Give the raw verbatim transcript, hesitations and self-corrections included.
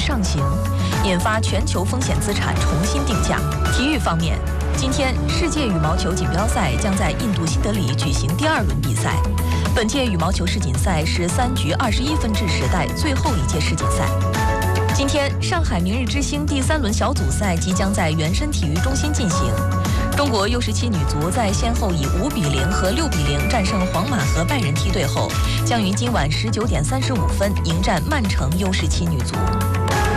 上行，引发全球风险资产重新定价。体育方面，今天世界羽毛球锦标赛将在印度新德里举行第二轮比赛。本届羽毛球世锦赛是三局二十一分制时代最后一届世锦赛。今天，上海明日之星第三轮小组赛即将在原深体育中心进行。中国 U 十七女足在先后以五比零和六比零战胜皇马和拜仁梯队后，将于今晚十九点三十五分迎战曼城 U 十七女足。